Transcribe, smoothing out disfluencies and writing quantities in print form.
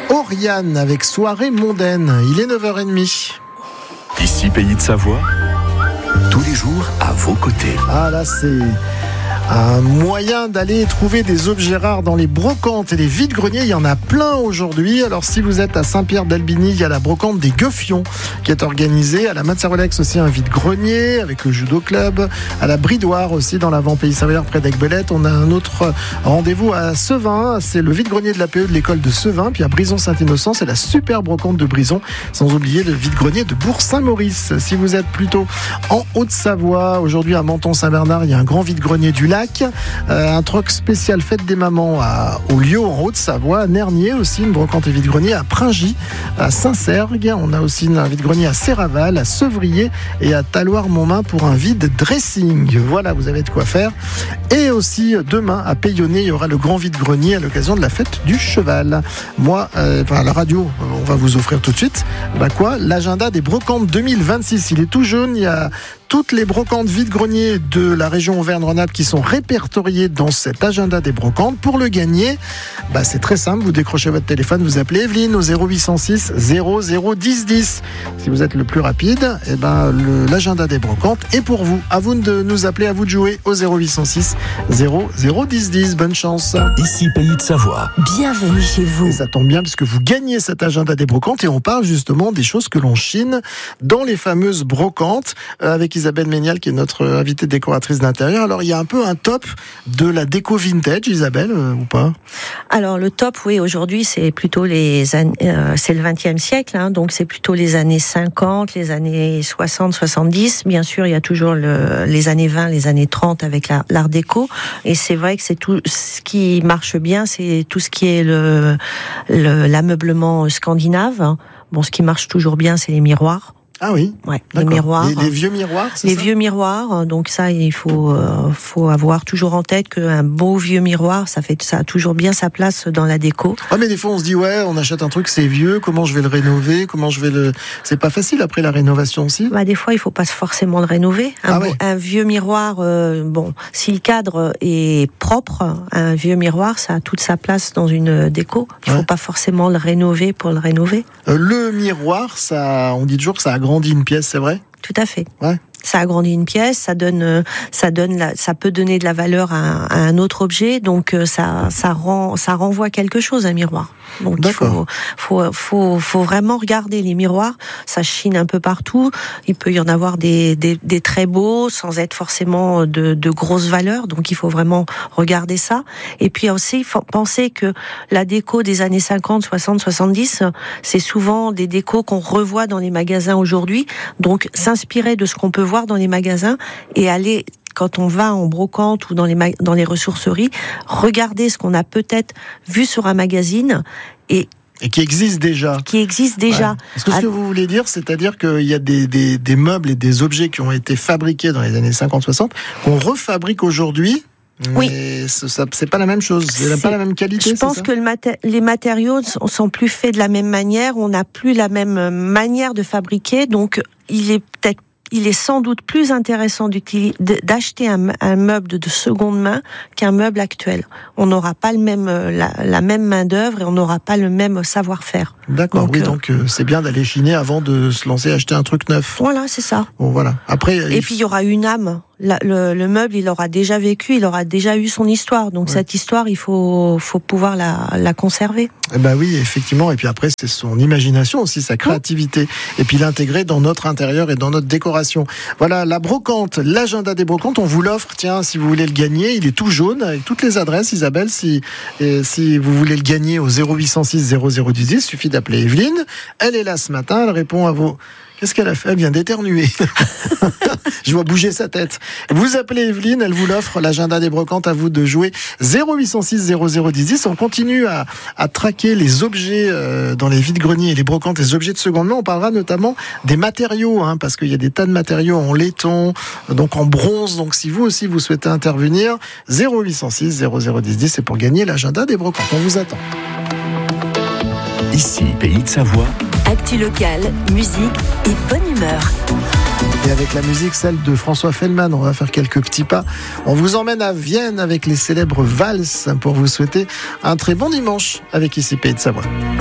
Oriane avec Soirée mondaine. Il est 9h30. Ici, Pays de Savoie, tous les jours à vos côtés. Ah là, c'est un moyen d'aller trouver des objets rares dans les brocantes et les vides-greniers. Il y en a plein aujourd'hui. Alors si vous êtes à Saint-Pierre-d'Albigny, il y a la brocante des Gueuffions qui est organisée. À la Matzarolex aussi un vide-grenier avec le judo club. À la Bridoire aussi dans l'avant Pays Savoyard près d'Aiguebelette. On a un autre rendez-vous à Sevin. C'est le vide-grenier de l'APE de l'école de Sevin. Puis à Brison-Saint-Innocent, c'est la super brocante de Brison. Sans oublier le vide-grenier de Bourg-Saint-Maurice. Si vous êtes plutôt en Haute-Savoie, aujourd'hui à Menton-Saint-Bernard, il y a un grand vide-grenier du Lac. Un troc spécial fête des mamans au lieu en Haute-Savoie, à Nernier aussi, une brocante et vide-grenier à Pringy, à Saint-Sergue. On a aussi un vide-grenier à Serraval, à Sevrier et à Taloir-Montmain pour un vide dressing. Voilà, vous avez de quoi faire. Et aussi demain à Payonnet, il y aura le grand vide-grenier à l'occasion de la fête du cheval. Moi, à la radio, on va vous offrir tout de suite l'agenda des brocantes 2026. Il est tout jaune, il y a toutes les brocantes vide-grenier de la région Auvergne-Rhône-Alpes qui sont répertoriées dans cet agenda des brocantes. Pour le gagner, c'est très simple, vous décrochez votre téléphone, vous appelez Evelyne au 0806 00 10 10. Si vous êtes le plus rapide, l'agenda des brocantes est pour vous. À vous de nous appeler, à vous de jouer au 0806 00 10 10. Bonne chance. Ici, Pays de Savoie. Bienvenue chez vous. Et ça tombe bien puisque vous gagnez cet agenda des brocantes et on parle justement des choses que l'on chine dans les fameuses brocantes avec Isabelle Ménial qui est notre invitée décoratrice d'intérieur. Alors il y a un peu un top de la déco vintage, Isabelle, ou pas? Alors le top, oui, aujourd'hui c'est plutôt c'est le 20e siècle, donc c'est plutôt les années 50, les années 60, 70. Bien sûr, il y a toujours les années 20, les années 30 avec l'art déco. Et c'est vrai que c'est tout ce qui marche bien, c'est tout ce qui est l'ameublement scandinave. Bon, ce qui marche toujours bien, c'est les miroirs. Ah oui, ouais, les miroirs, les vieux miroirs, c'est les ça? Vieux miroirs. Donc ça, il faut avoir toujours en tête qu'un beau vieux miroir, ça a toujours bien sa place dans la déco. Ah mais des fois on se dit on achète un truc, c'est vieux, comment je vais le rénover, c'est pas facile après la rénovation aussi. Des fois il faut pas forcément le rénover. Un vieux miroir, si le cadre est propre, un vieux miroir, ça a toute sa place dans une déco. Il faut pas forcément le rénover pour le rénover. Le miroir, on dit toujours que ça agrandit une pièce, c'est vrai? Tout à fait. Ouais. Ça agrandit une pièce, ça peut donner de la valeur à un autre objet, donc ça renvoie quelque chose, un miroir. Donc d'accord. Il faut vraiment regarder les miroirs. Ça chine un peu partout. Il peut y en avoir des très beaux, sans être forcément de grosses valeurs. Donc il faut vraiment regarder ça. Et puis aussi, il faut penser que la déco des années 50, 60, 70, c'est souvent des décos qu'on revoit dans les magasins aujourd'hui. Donc s'inspirer de ce qu'on peut voir dans les magasins et aller, quand on va en brocante ou dans les ressourceries, regarder ce qu'on a peut-être vu sur un magazine et qui existe déjà. Ouais. Est-ce que ce que vous voulez dire, c'est-à-dire qu'il y a des meubles et des objets qui ont été fabriqués dans les années 50-60 qu'on refabrique aujourd'hui? Oui. Mais c'est pas la même chose, c'est pas la même qualité. Je pense que les matériaux sont plus faits de la même manière, on n'a plus la même manière de fabriquer, donc il est sans doute plus intéressant d'acheter un meuble de seconde main qu'un meuble actuel. On n'aura pas la même main d'œuvre et on n'aura pas le même savoir-faire. D'accord, donc c'est bien d'aller chiner avant de se lancer à acheter un truc neuf. Voilà, c'est ça. Bon, voilà. Après, puis il y aura une âme. Le meuble, il aura déjà vécu, il aura déjà eu son histoire. Donc cette histoire, il faut pouvoir la conserver. Oui, effectivement. Et puis après, c'est son imagination aussi, sa créativité. Et puis l'intégrer dans notre intérieur et dans notre décoration. Voilà, la brocante, l'agenda des brocantes, on vous l'offre. Tiens, si vous voulez le gagner, il est tout jaune avec toutes les adresses, Isabelle. Si vous voulez le gagner au 0806 00 10 10, il suffit d'appeler Evelyne. Elle est là ce matin, elle répond à vos... Qu'est-ce qu'elle a fait? Elle vient d'éternuer. Je vois bouger sa tête. Vous appelez Evelyne, elle vous l'offre, l'agenda des brocantes, à vous de jouer. 0806 00 10 10. On continue à traquer les objets dans les vides-greniers et les brocantes, les objets de seconde main. On parlera notamment des matériaux, parce qu'il y a des tas de matériaux en laiton, donc en bronze. Donc si vous aussi vous souhaitez intervenir, 0806 00 10 10, c'est pour gagner l'agenda des brocantes. On vous attend. Ici, Pays de Savoie. Actu locale, musique et bonne humeur. Et avec la musique, celle de François Fellman, on va faire quelques petits pas. On vous emmène à Vienne avec les célèbres valses pour vous souhaiter un très bon dimanche avec Ici Pays de Savoie.